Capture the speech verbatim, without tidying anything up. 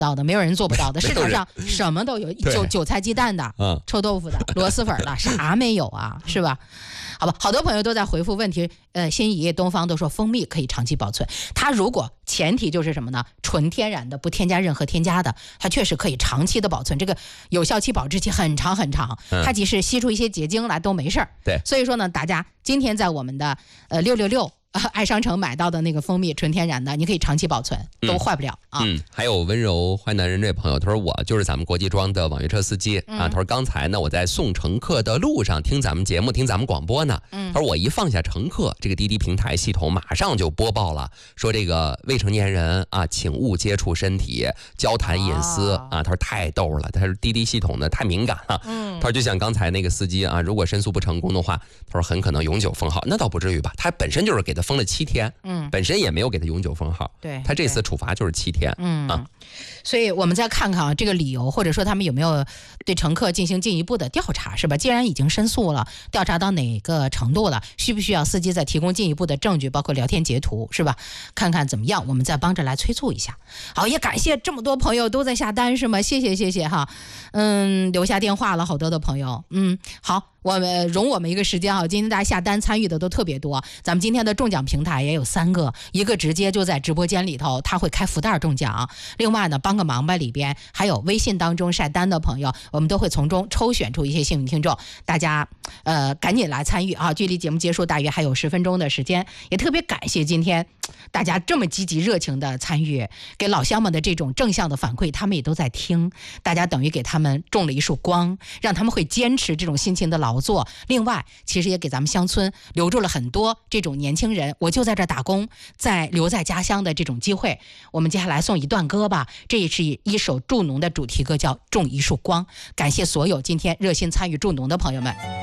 到的，没有人做不到的。市场上什么都有，韭韭菜鸡蛋的，嗯，臭豆腐的，螺蛳粉的，啥没有啊？是吧？好吧，好多朋友都在回复问题。呃，新怡、东方都说蜂蜜可以长期保存，它如果前提就是什么呢？纯天然的，不添加任何添加的，它确实可以长期的保存，这个有效期、保质期很长很长。它即使吸出一些结晶来都没事儿。 对， 所以说呢，大家今天在我们的呃六六六。呃、爱商城买到的那个蜂蜜纯天然的，你可以长期保存，都坏不了、 嗯、 啊。 嗯，还有温柔坏男人这朋友，他说我就是咱们国际庄的网约车司机、嗯、啊。他说刚才呢，我在送乘客的路上听咱们节目，听咱们广播呢。嗯，他说我一放下乘客，这个滴滴平台系统马上就播报了，说这个未成年人啊，请勿接触身体，交谈隐私 啊, 啊。他说太逗了，他说滴滴系统呢太敏感了。嗯，他说就像刚才那个司机啊，如果申诉不成功的话，他说很可能永久封号，那倒不至于吧？他本身就是给他封了七天，嗯，本身也没有给他永久封号， 对， 他这次处罚就是七天， 嗯啊， 所以我们再看看啊，这个理由或者说他们有没有对乘客进行进一步的调查，是吧？既然已经申诉了，调查到哪个程度了，需不需要司机再提供进一步的证据，包括聊天截图，是吧？看看怎么样，我们再帮着来催促一下。好，也感谢这么多朋友都在下单，是吗？谢谢谢谢哈，嗯，留下电话了好多的朋友，嗯，好。我们容我们一个时间啊，今天大家下单参与的都特别多，咱们今天的中奖平台也有三个，一个直接就在直播间里头，他会开福袋中奖，另外呢帮个忙吧，里边还有微信当中晒单的朋友，我们都会从中抽选出一些幸运听众，大家呃赶紧来参与啊！距离节目结束大约还有十分钟的时间，也特别感谢今天大家这么积极热情的参与，给老乡们的这种正向的反馈，他们也都在听，大家等于给他们种了一束光，让他们会坚持这种辛勤的劳作。另外其实也给咱们乡村留住了很多这种年轻人，我就在这打工在留在家乡的这种机会。我们接下来送一段歌吧，这也是一首助农的主题歌，叫种一束光。感谢所有今天热心参与助农的朋友们。